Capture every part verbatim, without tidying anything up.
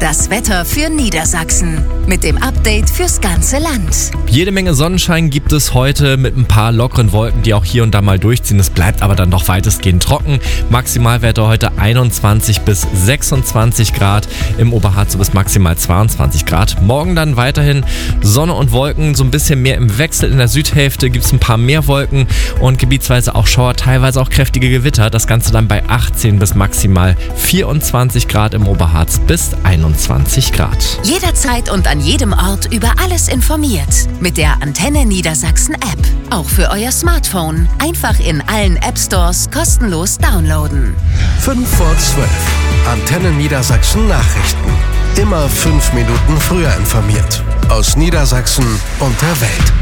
Das Wetter für Niedersachsen mit dem Update fürs ganze Land. Jede Menge Sonnenschein gibt es heute mit ein paar lockeren Wolken, die auch hier und da mal durchziehen. Es bleibt aber dann doch weitestgehend trocken. Maximalwerte heute einundzwanzig bis sechsundzwanzig Grad, im Oberharz bis maximal zweiundzwanzig Grad. Morgen dann weiterhin Sonne und Wolken, so ein bisschen mehr im Wechsel. In der Südhälfte gibt es ein paar mehr Wolken und gebietsweise auch Schauer, teilweise auch kräftige Gewitter. Das Ganze dann bei achtzehn bis maximal vierundzwanzig Grad, im Oberharz bis einundzwanzig Grad. Jederzeit und an jedem Ort über alles informiert. Mit der Antenne Niedersachsen App. Auch für euer Smartphone. Einfach in allen App Stores kostenlos downloaden. fünf vor zwölf. Antenne Niedersachsen Nachrichten. Immer fünf Minuten früher informiert. Aus Niedersachsen und der Welt.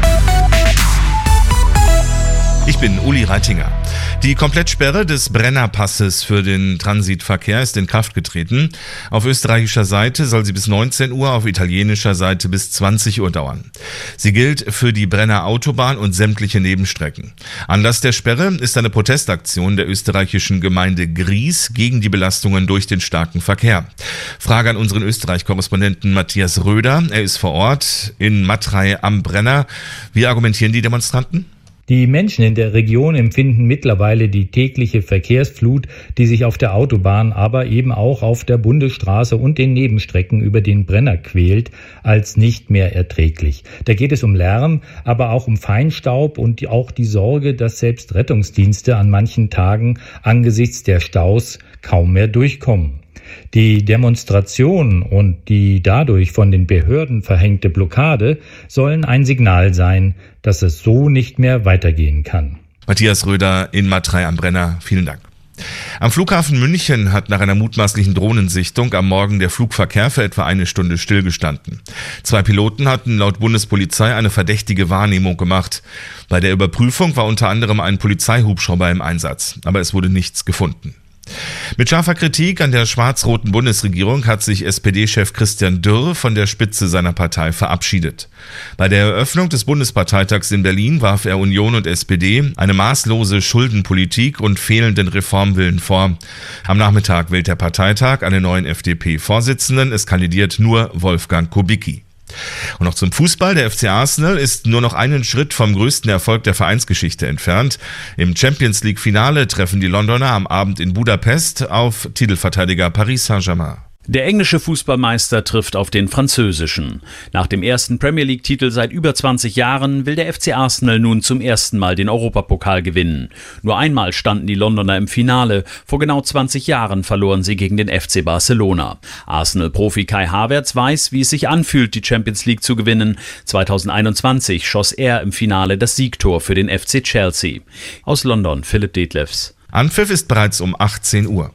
Ich bin Uli Reitinger. Die Komplettsperre des Brennerpasses für den Transitverkehr ist in Kraft getreten. Auf österreichischer Seite soll sie bis neunzehn Uhr, auf italienischer Seite bis zwanzig Uhr dauern. Sie gilt für die Brenner Autobahn und sämtliche Nebenstrecken. Anlass der Sperre ist eine Protestaktion der österreichischen Gemeinde Gries gegen die Belastungen durch den starken Verkehr. Frage an unseren Österreich-Korrespondenten Matthias Röder. Er ist vor Ort in Matrei am Brenner. Wie argumentieren die Demonstranten? Die Menschen in der Region empfinden mittlerweile die tägliche Verkehrsflut, die sich auf der Autobahn, aber eben auch auf der Bundesstraße und den Nebenstrecken über den Brenner quält, als nicht mehr erträglich. Da geht es um Lärm, aber auch um Feinstaub und auch die Sorge, dass selbst Rettungsdienste an manchen Tagen angesichts der Staus kaum mehr durchkommen. Die Demonstration und die dadurch von den Behörden verhängte Blockade sollen ein Signal sein, dass es so nicht mehr weitergehen kann. Matthias Röder in Matrei am Brenner, vielen Dank. Am Flughafen München hat nach einer mutmaßlichen Drohnensichtung am Morgen der Flugverkehr für etwa eine Stunde stillgestanden. Zwei Piloten hatten laut Bundespolizei eine verdächtige Wahrnehmung gemacht. Bei der Überprüfung war unter anderem ein Polizeihubschrauber im Einsatz, aber es wurde nichts gefunden. Mit scharfer Kritik an der schwarz-roten Bundesregierung hat sich S P D-Chef Christian Dürr von der Spitze seiner Partei verabschiedet. Bei der Eröffnung des Bundesparteitags in Berlin warf er Union und S P D eine maßlose Schuldenpolitik und fehlenden Reformwillen vor. Am Nachmittag wählt der Parteitag einen neuen F D P-Vorsitzenden. Es kandidiert nur Wolfgang Kubicki. Und noch zum Fußball. Der F C Arsenal ist nur noch einen Schritt vom größten Erfolg der Vereinsgeschichte entfernt. Im Champions-League-Finale treffen die Londoner am Abend in Budapest auf Titelverteidiger Paris Saint-Germain. Der englische Fußballmeister trifft auf den französischen. Nach dem ersten Premier League-Titel seit über zwanzig Jahren will der F C Arsenal nun zum ersten Mal den Europapokal gewinnen. Nur einmal standen die Londoner im Finale. Vor genau zwanzig Jahren verloren sie gegen den F C Barcelona. Arsenal-Profi Kai Havertz weiß, wie es sich anfühlt, die Champions League zu gewinnen. zweitausendeinundzwanzig schoss er im Finale das Siegtor für den F C Chelsea. Aus London, Philipp Detlefs. Anpfiff ist bereits um achtzehn Uhr.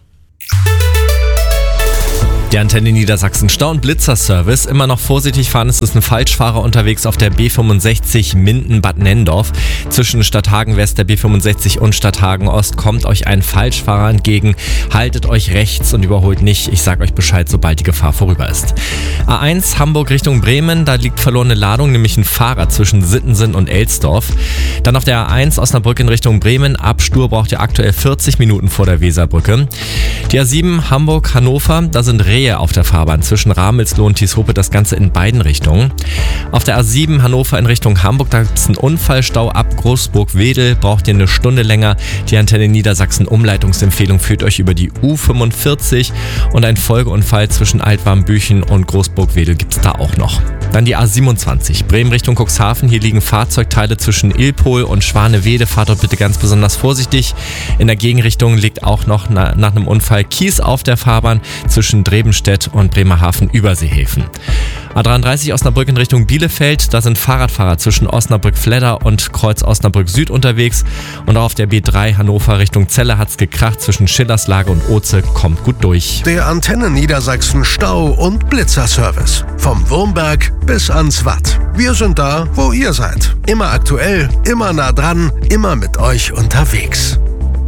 Der Antenne Niedersachsen Stau- und Blitzer-Service. Immer noch vorsichtig fahren, es ist ein Falschfahrer unterwegs auf der B fünfundsechzig Minden-Bad Nendorf. Zwischen Stadthagen West, der B fünfundsechzig und Stadthagen Ost kommt euch ein Falschfahrer entgegen. Haltet euch rechts und überholt nicht. Ich sag euch Bescheid, sobald die Gefahr vorüber ist. A eins Hamburg Richtung Bremen, da liegt verlorene Ladung, nämlich ein Fahrer zwischen Sittensen und Elsdorf. Dann auf der A eins Osnabrück in Richtung Bremen. Abstur braucht ihr aktuell vierzig Minuten vor der Weserbrücke. Die A sieben Hamburg-Hannover, da sind Rehe auf der Fahrbahn zwischen Ramelsloh und Tieshope, das Ganze in beiden Richtungen. Auf der A sieben Hannover in Richtung Hamburg, da gibt es einen Unfallstau ab Großburg-Wedel, braucht ihr eine Stunde länger. Die Antenne Niedersachsen Umleitungsempfehlung führt euch über die U fünfundvierzig und ein Folgeunfall zwischen Altwarmbüchen und Großburg-Wedel gibt es da auch noch. Dann die A siebenundzwanzig, Bremen Richtung Cuxhaven. Hier liegen Fahrzeugteile zwischen Ilpol und Schwanewede. Fahrt dort bitte ganz besonders vorsichtig. In der Gegenrichtung liegt auch noch na, nach einem Unfall Kies auf der Fahrbahn zwischen Drebenstedt und Bremerhaven-Überseehäfen. A dreiunddreißig Osnabrück in Richtung Bielefeld. Da sind Fahrradfahrer zwischen Osnabrück-Fledder und Kreuz Osnabrück-Süd unterwegs. Und auch auf der B drei Hannover Richtung Celle hat's gekracht zwischen Schillerslage und Oze. Kommt gut durch. Der Antenne Niedersachsen Stau- und Blitzer-Service. Vom Wurmberg bis ans Watt. Wir sind da, wo ihr seid. Immer aktuell, immer nah dran, immer mit euch unterwegs.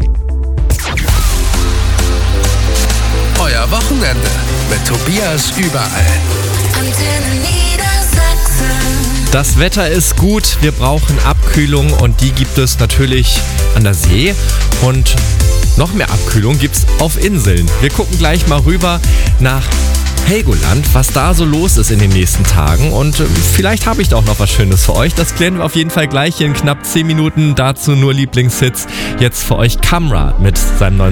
Euer Wochenende mit Tobias überall. Antenne Niedersachsen. Das Wetter ist gut, wir brauchen Abkühlung und die gibt es natürlich an der See und noch mehr Abkühlung gibt es auf Inseln. Wir gucken gleich mal rüber nach Helgoland, was da so los ist in den nächsten Tagen. Und äh, vielleicht habe ich da auch noch was Schönes für euch. Das klären wir auf jeden Fall gleich in knapp zehn Minuten. Dazu nur Lieblingshits. Jetzt für euch Camera mit seinem neuen